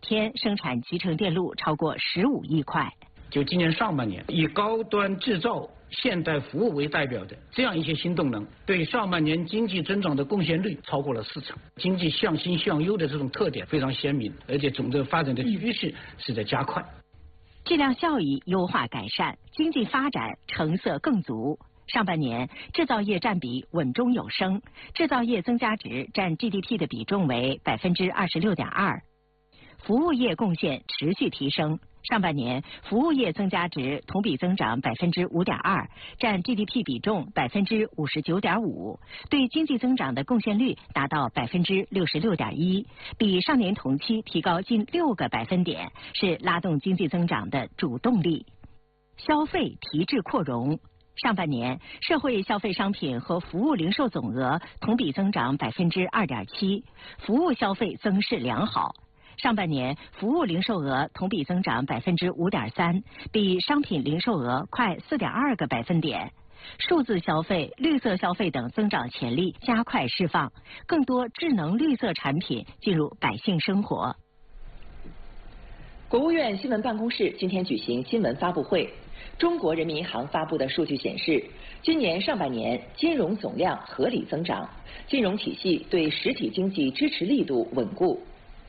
天生产集成电路超过15亿块。 就今年上半年，以高端制造、现代服务为代表的这样一些新动能，对上半年经济增长的贡献率超过了40%。经济向新向优的这种特点非常鲜明，而且总的发展的趋势是在加快。 质量效益优化改善，经济发展成色更足。上半年制造业占比稳中有升，制造业增加值占 GDP 的比重为26.2%，服务业贡献持续提升。上半年服务业增加值同比增长5.2%，占 GDP 比重59.5%，对经济增长的贡献率达到66.1%，比上年同期提高近6个百分点，是拉动经济增长的主动力。消费提质扩容。上半年，社会消费商品和服务零售总额同比增长2.7%，服务消费增势良好。上半年服务零售额同比增长5.3%，比商品零售额快4.2个百分点。数字消费、绿色消费等增长潜力加快释放，更多智能绿色产品进入百姓生活。 国务院新闻办公室今天举行新闻发布会。中国人民银行发布的数据显示，今年上半年金融总量合理增长，金融体系对实体经济支持力度稳固。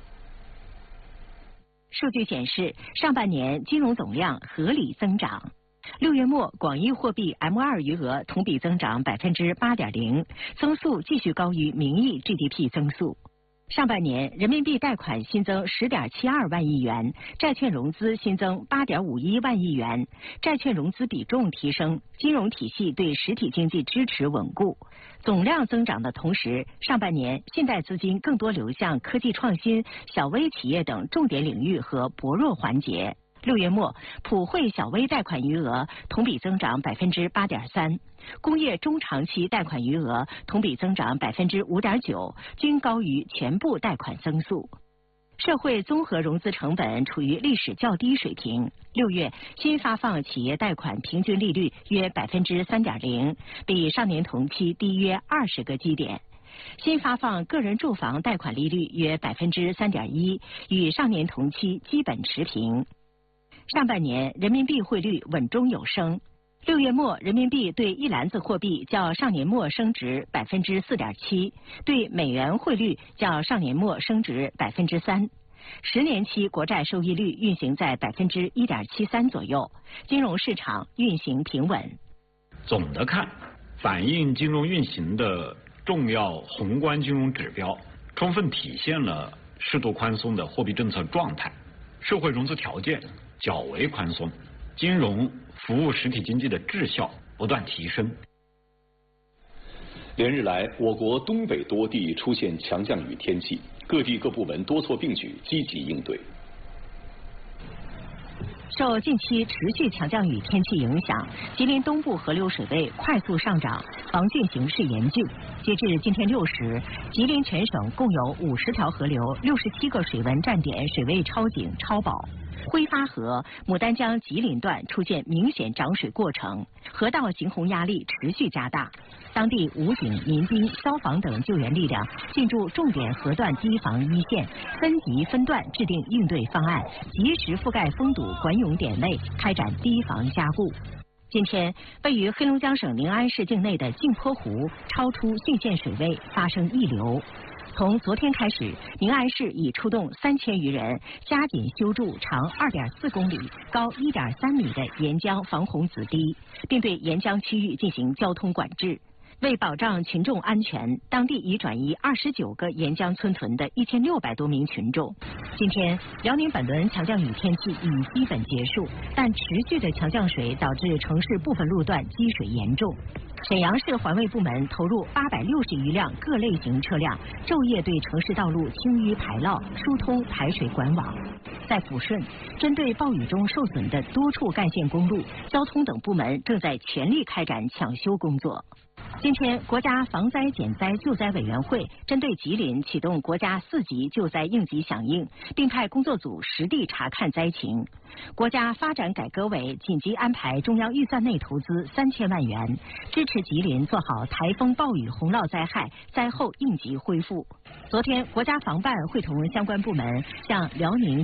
数据显示，上半年金融总量合理增长。6月末，广义货币 M2 余额同比增长8.0%，增速继续高于名义 GDP 增速。上半年人民币贷款新增10.72万亿元，债券融资新增8.51万亿元，债券融资比重提升，金融体系对实体经济支持稳固。总量增长的同时，上半年信贷资金更多流向科技创新、小微企业等重点领域和薄弱环节。6月末，普惠小微贷款余额同比增长8.3%，工业中长期贷款余额同比增长5.9%，均高于全部贷款增速。社会综合融资成本处于历史较低水平。6月新发放企业贷款平均利率约3.0%，比上年同期低约20个基点。新发放个人住房贷款利率约3.1%，与上年同期基本持平。上半年人民币汇率稳中有升。6月末，人民币对一篮子货币较上年末升值4.7%，对美元汇率较上年末升值3%。10年期国债收益率运行在1.73%左右，金融市场运行平稳。 总的看，反映金融运行的重要宏观金融指标，充分体现了适度宽松的货币政策状态，社会融资条件较为宽松，金融服务实体经济的质效不断提升。 连日来，我国东北多地出现强降雨天气，各地各部门多措并举，积极应对。 受近期持续强降雨天气影响，吉林东部河流水位快速上涨，防汛形势严峻。截至今天6时，吉林全省共有50条河流、67个水文站点水位超警超保。挥发河、牡丹江吉林段出现明显涨水过程，河道行洪压力持续加大。当地武警、民兵、消防等救援力量进驻重点河段堤防一线，分级分段制定应对方案，及时覆盖封堵管涌点位，开展堤防加固。今天，位于黑龙江省宁安市境内的镜坡湖超出汛限水位，发生溢流。从昨天开始，宁安市已出动3000余人，加紧修筑长2.4公里、高1.3米的沿江防洪子堤，并对沿江区域进行交通管制。为保障群众安全，当地已转移29个沿江村屯的1600多名群众。今天，辽宁本轮强降雨天气已基本结束，但持续的强降水导致城市部分路段积水严重。沈阳市环卫部门投入860余辆各类型车辆，昼夜对城市道路清淤排涝、疏通排水管网。在抚顺，针对暴雨中受损的多处干线公路，交通等部门正在全力开展抢修工作。今天，国家防灾减灾救灾委员会针对吉林启动国家4级救灾应急响应，并派工作组实地查看灾情。国家发展改革委紧急安排中央预算内投资3000万元，支持吉林做好台风、暴雨、洪涝灾害灾后应急恢复。昨天，国家防办会同相关部门向辽宁、